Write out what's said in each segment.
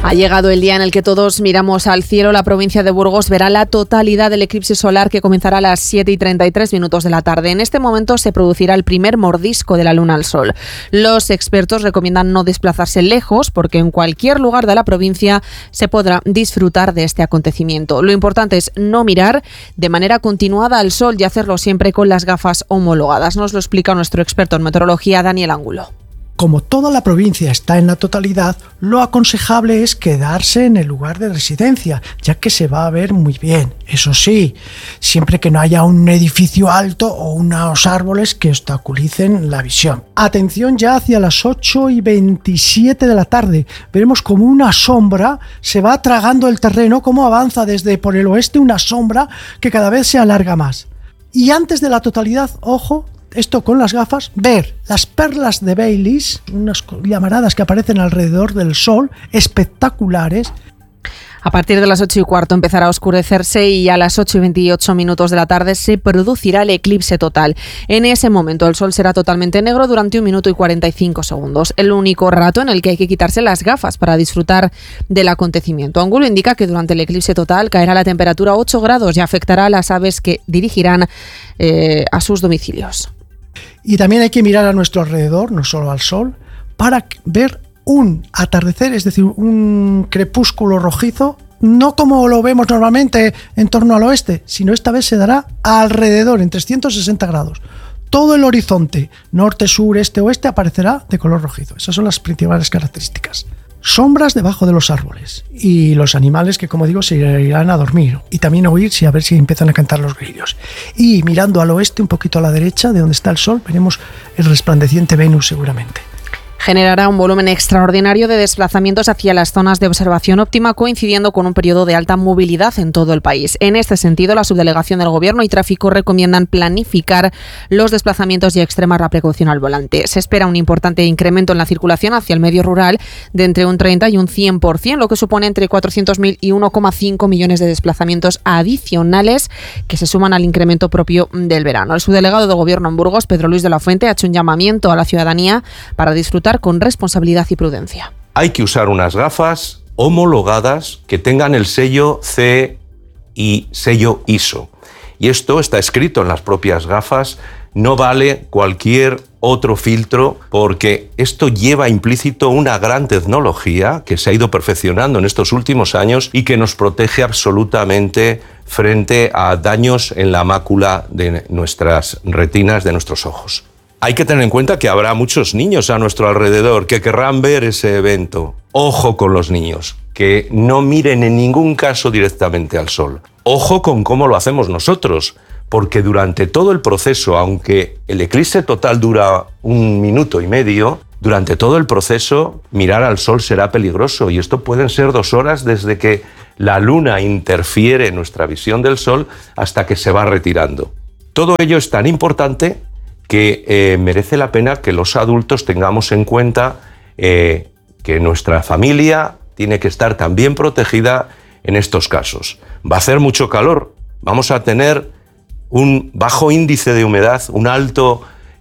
Ha llegado el día en el que todos miramos al cielo. La provincia de Burgos verá la totalidad del eclipse solar que comenzará a las 7:33 de la tarde. En este momento se producirá el primer mordisco de la luna al sol. Los expertos recomiendan no desplazarse lejos porque en cualquier lugar de la provincia se podrá disfrutar de este acontecimiento. Lo importante es no mirar de manera continuada al sol y hacerlo siempre con las gafas homologadas. Nos lo explica nuestro experto en meteorología, Daniel Ángulo. Como toda la provincia está en la totalidad, lo aconsejable es quedarse en el lugar de residencia, ya que se va a ver muy bien. Eso sí, siempre que no haya un edificio alto o unos árboles que obstaculicen la visión. Atención ya hacia las 8:27 de la tarde. Veremos como una sombra se va tragando el terreno, como avanza desde por el oeste una sombra que cada vez se alarga más. Y antes de la totalidad, ojo, esto con las gafas, ver las perlas de Baileys, unas llamaradas que aparecen alrededor del sol, espectaculares. A partir de las 8:15 empezará a oscurecerse y a las 8:28 de la tarde se producirá el eclipse total. En ese momento el sol será totalmente negro durante 1 minuto y 45 segundos. El único rato en el que hay que quitarse las gafas para disfrutar del acontecimiento. Ángulo indica que durante el eclipse total caerá la temperatura a 8 grados y afectará a las aves que dirigirán a sus domicilios. Y también hay que mirar a nuestro alrededor, no solo al sol, para ver un atardecer, es decir, un crepúsculo rojizo, no como lo vemos normalmente en torno al oeste, sino esta vez se dará alrededor, en 360 grados. Todo el horizonte, norte, sur, este, oeste, aparecerá de color rojizo. Esas son las principales características. Sombras debajo de los árboles y los animales que, como digo, se irán a dormir y también a oír a ver si empiezan a cantar los grillos. Y mirando al oeste, un poquito a la derecha, de donde está el sol, veremos el resplandeciente Venus seguramente. Generará un volumen extraordinario de desplazamientos hacia las zonas de observación óptima, coincidiendo con un periodo de alta movilidad en todo el país. En este sentido, la subdelegación del Gobierno y Tráfico recomiendan planificar los desplazamientos y extremar la precaución al volante. Se espera un importante incremento en la circulación hacia el medio rural de entre un 30 y un 100%, lo que supone entre 400.000 y 1,5 millones de desplazamientos adicionales que se suman al incremento propio del verano. El subdelegado de Gobierno en Burgos, Pedro Luis de la Fuente, ha hecho un llamamiento a la ciudadanía para disfrutar con responsabilidad y prudencia. Hay que usar unas gafas homologadas que tengan el sello CE y sello ISO. Y esto está escrito en las propias gafas, no vale cualquier otro filtro porque esto lleva implícito una gran tecnología que se ha ido perfeccionando en estos últimos años y que nos protege absolutamente frente a daños en la mácula de nuestras retinas, de nuestros ojos. Hay que tener en cuenta que habrá muchos niños a nuestro alrededor que querrán ver ese evento. Ojo con los niños, que no miren en ningún caso directamente al sol. Ojo con cómo lo hacemos nosotros, porque durante todo el proceso, aunque el eclipse total dura 1 minuto y medio, durante todo el proceso mirar al sol será peligroso y esto pueden ser 2 horas desde que la luna interfiere en nuestra visión del sol hasta que se va retirando. Todo ello es tan importante que merece la pena que los adultos tengamos en cuenta que nuestra familia tiene que estar también protegida en estos casos. Va a hacer mucho calor, vamos a tener un bajo índice de humedad, un alto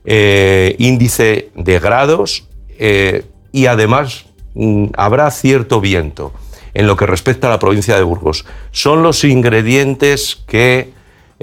índice de grados y además habrá cierto viento en lo que respecta a la provincia de Burgos. Son los ingredientes que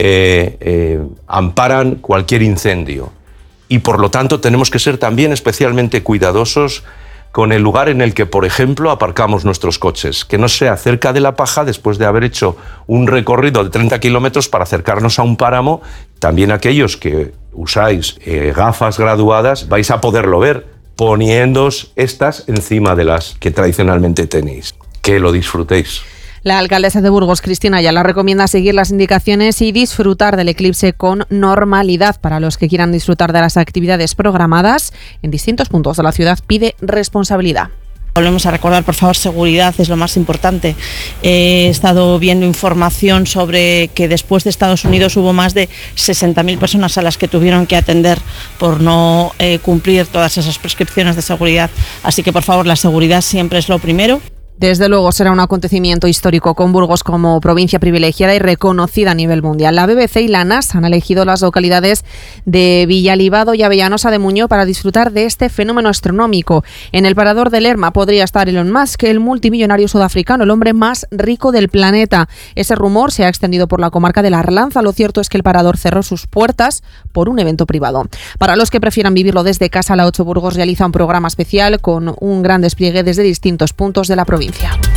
amparan cualquier incendio y por lo tanto tenemos que ser también especialmente cuidadosos con el lugar en el que, por ejemplo, aparcamos nuestros coches, que no sea cerca de la paja después de haber hecho un recorrido de 30 kilómetros para acercarnos a un páramo. También aquellos que usáis gafas graduadas vais a poderlo ver poniéndoos estas encima de las que tradicionalmente tenéis. Que lo disfrutéis. La alcaldesa de Burgos, Cristina Ayala, recomienda seguir las indicaciones y disfrutar del eclipse con normalidad. Para los que quieran disfrutar de las actividades programadas en distintos puntos de la ciudad, pide responsabilidad. Volvemos a recordar, por favor, seguridad es lo más importante. He estado viendo información sobre que después de Estados Unidos hubo más de 60.000 personas a las que tuvieron que atender por no cumplir todas esas prescripciones de seguridad. Así que, por favor, la seguridad siempre es lo primero. Desde luego será un acontecimiento histórico, con Burgos como provincia privilegiada y reconocida a nivel mundial. La BBC y la NASA han elegido las localidades de Villalibado y Avellanosa de Muñoz para disfrutar de este fenómeno astronómico. En el parador de Lerma podría estar Elon Musk, el multimillonario sudafricano, el hombre más rico del planeta. Ese rumor se ha extendido por la comarca de la Arlanza. Lo cierto es que el parador cerró sus puertas por un evento privado. Para los que prefieran vivirlo desde casa, la 8 Burgos realiza un programa especial con un gran despliegue desde distintos puntos de la provincia.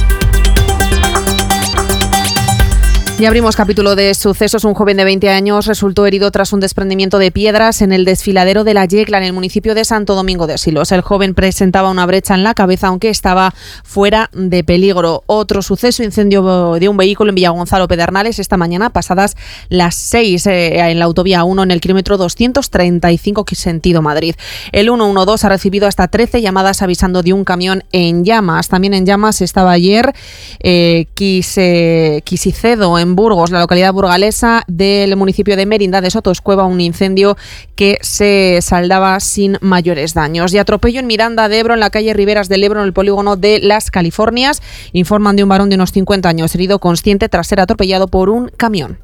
Y abrimos capítulo de sucesos. Un joven de 20 años resultó herido tras un desprendimiento de piedras en el desfiladero de la Yecla, en el municipio de Santo Domingo de Silos. El joven presentaba una brecha en la cabeza, aunque estaba fuera de peligro. Otro suceso: incendio de un vehículo en Villagonzalo Pedernales esta mañana, pasadas las 6, en la autovía 1, en el kilómetro 235, sentido Madrid. El 112 ha recibido hasta 13 llamadas avisando de un camión en llamas. También en llamas estaba ayer Quisicedo, en Burgos, la localidad burgalesa del municipio de Merinda de Sotoscueva, un incendio que se saldaba sin mayores daños. Y atropello en Miranda de Ebro, en la calle Riberas del Ebro, en el polígono de Las Californias. Informan de un varón de unos 50 años herido consciente tras ser atropellado por un camión.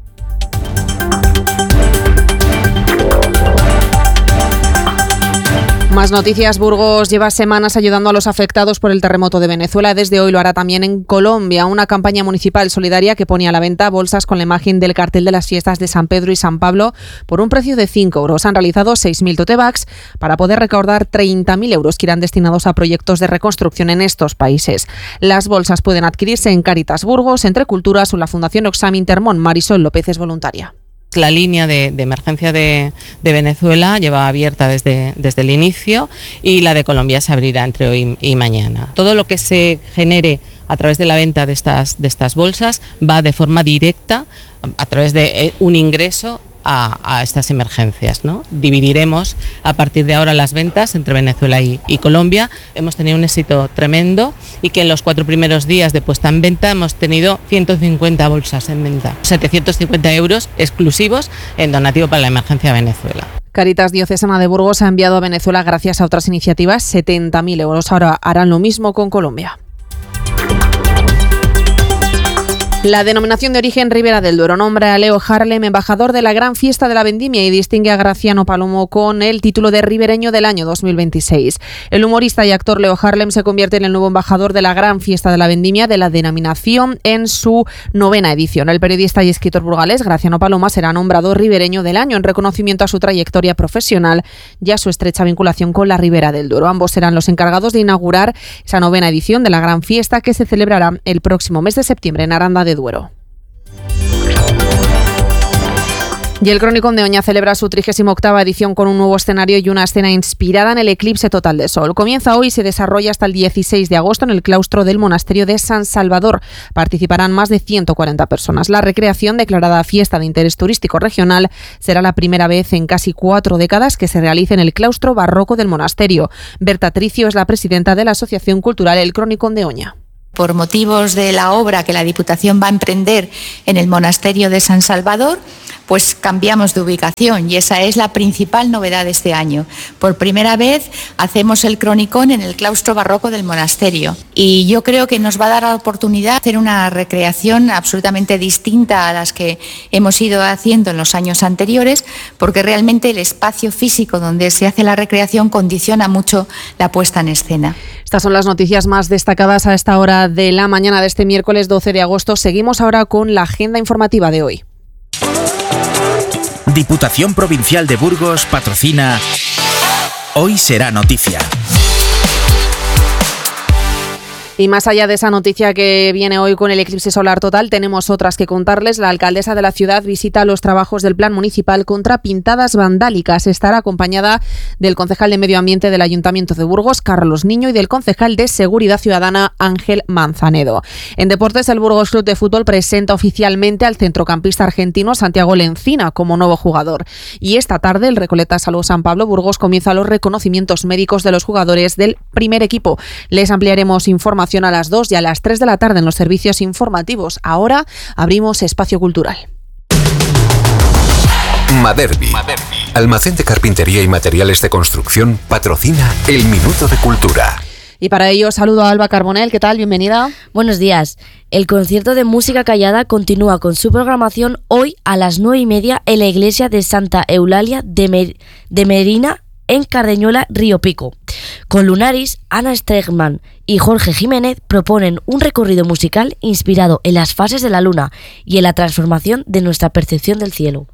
Más noticias. Burgos lleva semanas ayudando a los afectados por el terremoto de Venezuela. Desde hoy lo hará también en Colombia. Una campaña municipal solidaria que pone a la venta bolsas con la imagen del cartel de las fiestas de San Pedro y San Pablo por un precio de 5 euros. Han realizado 6.000 tote bags para poder recaudar 30.000 euros que irán destinados a proyectos de reconstrucción en estos países. Las bolsas pueden adquirirse en Cáritas Burgos, Entre Culturas o la Fundación Oxfam Intermón. Marisol López es voluntaria. La línea de emergencia de Venezuela lleva abierta desde el inicio, y la de Colombia se abrirá entre hoy y mañana. Todo lo que se genere a través de la venta de estas bolsas va de forma directa a través de un ingreso a estas emergencias, ¿no? Dividiremos a partir de ahora las ventas entre Venezuela y Colombia. Hemos tenido un éxito tremendo, y que en los 4 primeros días de puesta en venta hemos tenido 150 bolsas en venta, 750 euros exclusivos en donativo para la emergencia de Venezuela. Cáritas Diocesana de Burgos ha enviado a Venezuela, gracias a otras iniciativas, 70.000 euros. Ahora harán lo mismo con Colombia. La denominación de origen Ribera del Duero nombra a Leo Harlem embajador de la Gran Fiesta de la Vendimia y distingue a Graciano Palomo con el título de Ribereño del año 2026. El humorista y actor Leo Harlem se convierte en el nuevo embajador de la Gran Fiesta de la Vendimia de la denominación en su 9ª edición. El periodista y escritor burgalés Graciano Paloma será nombrado Ribereño del año en reconocimiento a su trayectoria profesional y a su estrecha vinculación con la Ribera del Duero. Ambos serán los encargados de inaugurar esa 9ª edición de la Gran Fiesta, que se celebrará el próximo mes de septiembre en Aranda de Duero. Y el Crónicón de Oña celebra su 38ª edición con un nuevo escenario y una escena inspirada en el eclipse total de sol. Comienza hoy y se desarrolla hasta el 16 de agosto en el claustro del monasterio de San Salvador. Participarán más de 140 personas. La recreación, declarada fiesta de interés turístico regional, será la primera vez en casi 4 décadas que se realice en el claustro barroco del monasterio. Berta Tricio es la presidenta de la Asociación Cultural El Crónicón de Oña. Por motivos de la obra que la Diputación va a emprender en el monasterio de San Salvador, pues cambiamos de ubicación, y esa es la principal novedad de este año. Por primera vez hacemos el Crónicón en el claustro barroco del monasterio, y yo creo que nos va a dar la oportunidad de hacer una recreación absolutamente distinta a las que hemos ido haciendo en los años anteriores, porque realmente el espacio físico donde se hace la recreación condiciona mucho la puesta en escena. Estas son las noticias más destacadas a esta hora de la mañana de este miércoles 12 de agosto. Seguimos ahora con la agenda informativa de hoy. Diputación Provincial de Burgos patrocina Hoy Será Noticia. Y más allá de esa noticia que viene hoy con el eclipse solar total, tenemos otras que contarles. La alcaldesa de la ciudad visita los trabajos del plan municipal contra pintadas vandálicas. Estará acompañada del concejal de Medio Ambiente del Ayuntamiento de Burgos, Carlos Niño, y del concejal de Seguridad Ciudadana, Ángel Manzanedo. En deportes, el Burgos Club de Fútbol presenta oficialmente al centrocampista argentino Santiago Lencina como nuevo jugador. Y esta tarde, el Recoleta Salud San Pablo Burgos comienza los reconocimientos médicos de los jugadores del primer equipo. Les ampliaremos información a las 2 y a las 3 de la tarde en los servicios informativos. Ahora abrimos espacio cultural. Maderbi, almacén de carpintería y materiales de construcción, patrocina el Minuto de Cultura. Y para ello saludo a Alba Carbonell. ¿Qué tal? Bienvenida. Buenos días. El concierto de música callada continúa con su programación hoy a las 9:30 en la iglesia de Santa Eulalia de Merina, en Cardeñola, Río Pico. Con Lunaris, Ana Stegman y Jorge Jiménez proponen un recorrido musical inspirado en las fases de la luna y en la transformación de nuestra percepción del cielo.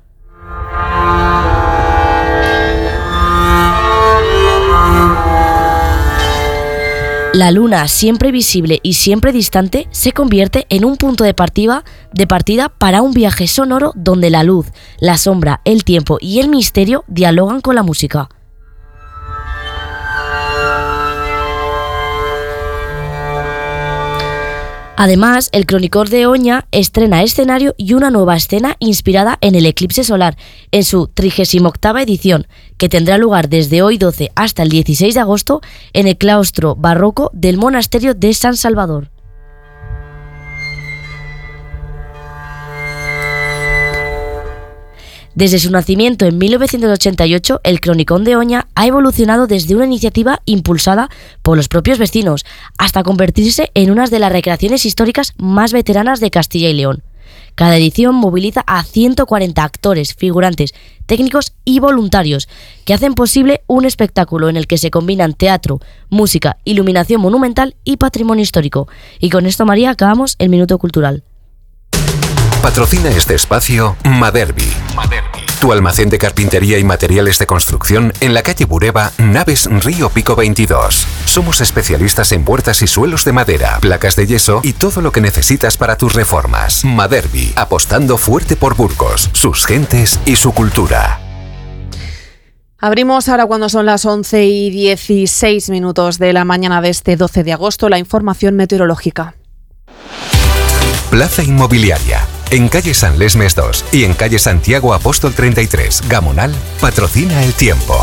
La luna, siempre visible y siempre distante, se convierte en un punto de partida para un viaje sonoro donde la luz, la sombra, el tiempo y el misterio dialogan con la música. Además, el Cronicón de Oña estrena escenario y una nueva escena inspirada en el eclipse solar, en su 38ª edición, que tendrá lugar desde hoy 12 hasta el 16 de agosto en el claustro barroco del monasterio de San Salvador. Desde su nacimiento en 1988, el Cronicón de Oña ha evolucionado desde una iniciativa impulsada por los propios vecinos hasta convertirse en una de las recreaciones históricas más veteranas de Castilla y León. Cada edición moviliza a 140 actores, figurantes, técnicos y voluntarios que hacen posible un espectáculo en el que se combinan teatro, música, iluminación monumental y patrimonio histórico. Y con esto, María, acabamos el Minuto Cultural. Patrocina este espacio Maderbi, tu almacén de carpintería y materiales de construcción en la calle Bureba, Naves, Río Pico 22. Somos especialistas en puertas y suelos de madera, placas de yeso y todo lo que necesitas para tus reformas. Maderbi, apostando fuerte por Burgos, sus gentes y su cultura. Abrimos ahora, cuando son las 11:16 de la mañana de este 12 de agosto, la información meteorológica. Plaza Inmobiliaria. En calle San Lesmes 2 y en calle Santiago Apóstol 33, Gamonal, patrocina el tiempo.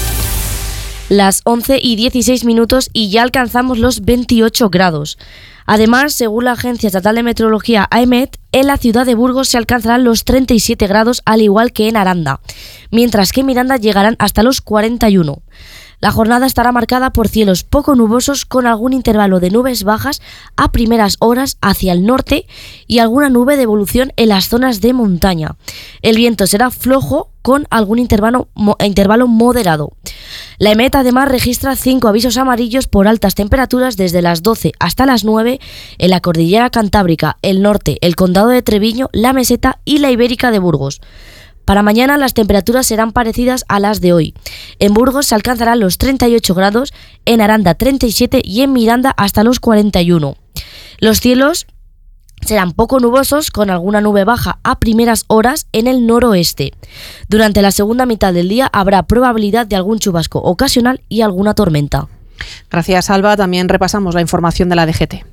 Las 11:16 y ya alcanzamos los 28 grados. Además, según la Agencia Estatal de Meteorología AEMET, en la ciudad de Burgos se alcanzarán los 37 grados, al igual que en Aranda, mientras que en Miranda llegarán hasta los 41. La jornada estará marcada por cielos poco nubosos, con algún intervalo de nubes bajas a primeras horas hacia el norte y alguna nube de evolución en las zonas de montaña. El viento será flojo, con algún intervalo moderado. La EMET además registra 5 avisos amarillos por altas temperaturas desde las 12 hasta las 9 en la cordillera Cantábrica, el norte, el condado de Treviño, la Meseta y la Ibérica de Burgos. Para mañana las temperaturas serán parecidas a las de hoy. En Burgos se alcanzarán los 38 grados, en Aranda 37 y en Miranda hasta los 41. Los cielos serán poco nubosos, con alguna nube baja a primeras horas en el noroeste. Durante la segunda mitad del día habrá probabilidad de algún chubasco ocasional y alguna tormenta. Gracias, Alba. También repasamos la información de la DGT.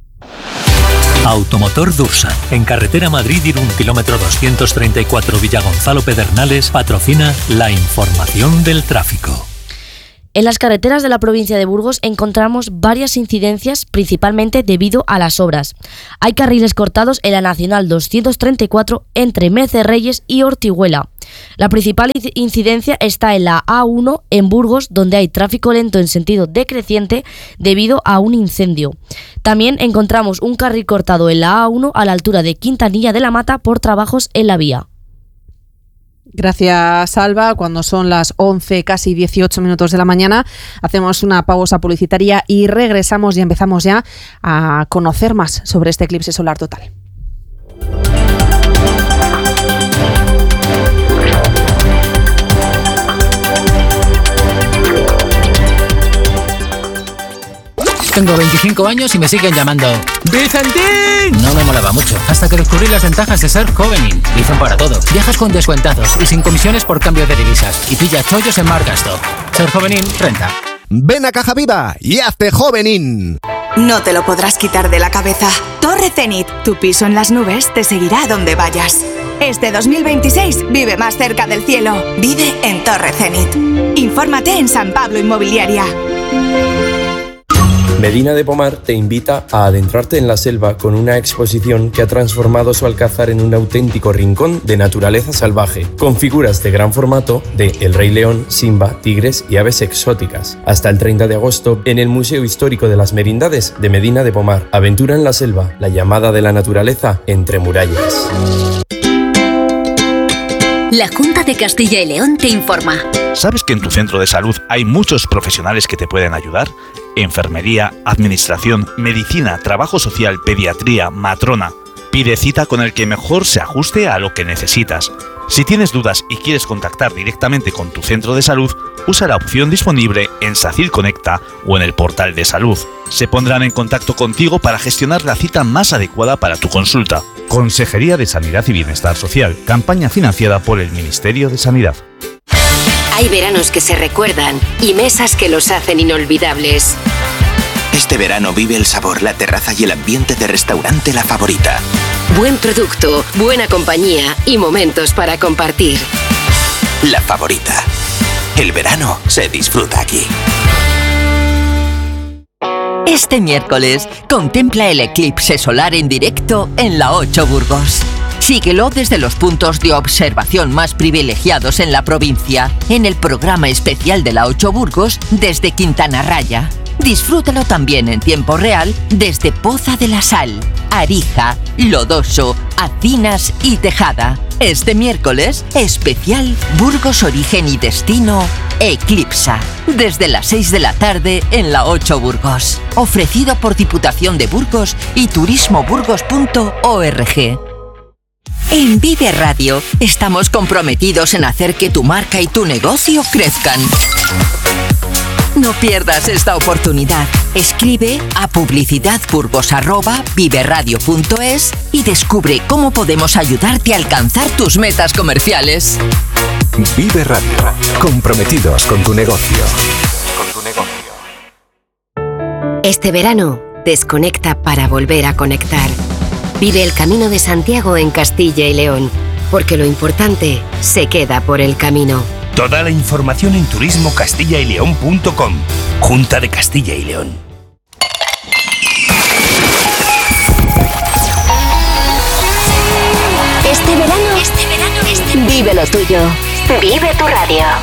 Automotor Dursan, en carretera Madrid-Irún, kilómetro 234, Villagonzalo Pedernales, patrocina la información del tráfico. En las carreteras de la provincia de Burgos encontramos varias incidencias, principalmente debido a las obras. Hay carriles cortados en la Nacional 234 entre Mecerreyes y Ortiguela. La principal incidencia está en la A1 en Burgos, donde hay tráfico lento en sentido decreciente debido a un incendio. También encontramos un carril cortado en la A1 a la altura de Quintanilla de la Mata por trabajos en la vía. Gracias, Alba. Cuando son las 11, casi 18 minutos de la mañana, hacemos una pausa publicitaria y regresamos y empezamos ya a conocer más sobre este eclipse solar total. Tengo 25 años y me siguen llamando ¡Vicentín! No me molaba mucho, hasta que descubrí las ventajas de ser Jovenin. Dicen para todo. Viajas con descuentazos y sin comisiones por cambio de divisas. Y pilla chollos en Margasto. Ser Jovenin renta. Ven a Caja Viva y hazte Jovenin. No te lo podrás quitar de la cabeza. Torre Zenit, tu piso en las nubes, te seguirá donde vayas. Este 2026 vive más cerca del cielo. Vive en Torre Zenit. Infórmate en San Pablo Inmobiliaria. Medina de Pomar te invita a adentrarte en la selva con una exposición que ha transformado su alcázar en un auténtico rincón de naturaleza salvaje, con figuras de gran formato de El Rey León, Simba, tigres y aves exóticas. Hasta el 30 de agosto en el Museo Histórico de las Merindades de Medina de Pomar. Aventura en la selva, la llamada de la naturaleza entre murallas. La Junta de Castilla y León te informa. ¿Sabes que en tu centro de salud hay muchos profesionales que te pueden ayudar? Enfermería, administración, medicina, trabajo social, pediatría, matrona. Pide cita con el que mejor se ajuste a lo que necesitas. Si tienes dudas y quieres contactar directamente con tu centro de salud, usa la opción disponible en SACIL Conecta o en el portal de salud. Se pondrán en contacto contigo para gestionar la cita más adecuada para tu consulta. Consejería de Sanidad y Bienestar Social, campaña financiada por el Ministerio de Sanidad. Hay veranos que se recuerdan y mesas que los hacen inolvidables. Este verano vive el sabor, la terraza y el ambiente de restaurante La Favorita. Buen producto, buena compañía y momentos para compartir. La Favorita. El verano se disfruta aquí. Este miércoles contempla el eclipse solar en directo en la 8 Burgos. Síguelo desde los puntos de observación más privilegiados en la provincia, en el programa especial de la 8 Burgos desde Quintana Raya. Disfrútalo también en tiempo real desde Poza de la Sal, Arija, Lodoso, Acinas y Tejada. Este miércoles, especial Burgos Origen y Destino Eclipsa, desde las 6 de la tarde en la 8 Burgos. Ofrecido por Diputación de Burgos y turismoburgos.org. En Vive Radio estamos comprometidos en hacer que tu marca y tu negocio crezcan. No pierdas esta oportunidad. Escribe a publicidadburgos@viveradio.es y descubre cómo podemos ayudarte a alcanzar tus metas comerciales. Vive Radio. Comprometidos con tu negocio. Este verano, desconecta para volver a conectar. Vive el Camino de Santiago en Castilla y León, porque lo importante se queda por el camino. Toda la información en turismocastillaileón.com. Junta de Castilla y León. Este verano, vive lo tuyo. Vive tu radio.